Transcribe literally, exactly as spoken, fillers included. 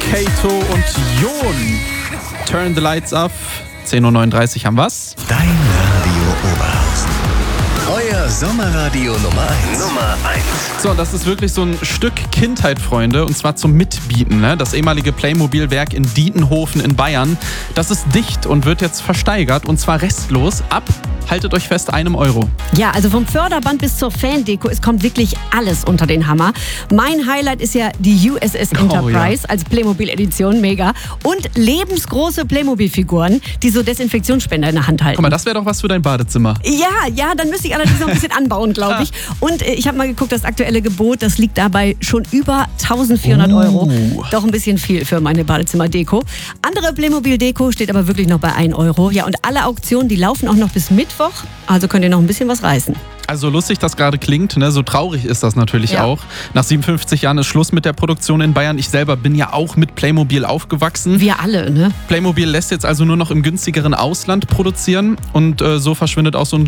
Kato und Jon. Turn the lights off. zehn Uhr neununddreißig haben wir's. Dein Radio Oberhausen. Euer Sommerradio Nummer eins. Nummer eins. So, das ist wirklich so ein Stück Kindheit, Freunde, und zwar zum Mitbieten. Ne? Das ehemalige Playmobil-Werk in Dietenhofen in Bayern, das ist dicht und wird jetzt versteigert, und zwar restlos ab, haltet euch fest, einem Euro. Ja, also vom Förderband bis zur Fan-Deko, es kommt wirklich alles unter den Hammer. Mein Highlight ist ja die U S S Enterprise, oh, ja, als Playmobil-Edition, mega. Und lebensgroße Playmobil-Figuren, die so Desinfektionsspender in der Hand halten. Guck mal, das wäre doch was für dein Badezimmer. Ja, ja, dann müsste ich allerdings noch ein bisschen anbauen, glaube ich. Und äh, ich habe mal geguckt, das aktuelle Gebot, das liegt dabei schon über eintausendvierhundert Euro. Uh. Doch ein bisschen viel für meine Badezimmer-Deko. Andere Playmobil-Deko steht aber wirklich noch bei ein Euro. Ja, und alle Auktionen, die laufen auch noch bis Mittwoch. Also könnt ihr noch ein bisschen was reißen. Also lustig das gerade klingt, ne? So traurig ist das natürlich Ja. auch. Nach siebenundfünfzig Jahren ist Schluss mit der Produktion in Bayern. Ich selber bin ja auch mit Playmobil aufgewachsen. Wir alle, ne? Playmobil lässt jetzt also nur noch im günstigeren Ausland produzieren, und äh, so verschwindet auch so ein